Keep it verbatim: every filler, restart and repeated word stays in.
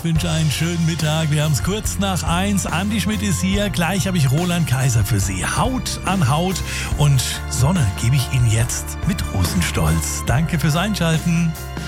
Ich wünsche einen schönen Mittag. Wir haben es kurz nach eins. Andi Schmidt ist hier. Gleich habe ich Roland Kaiser für Sie. Haut an Haut. Und Sonne gebe ich Ihnen jetzt mit Rosenstolz. Danke fürs Einschalten.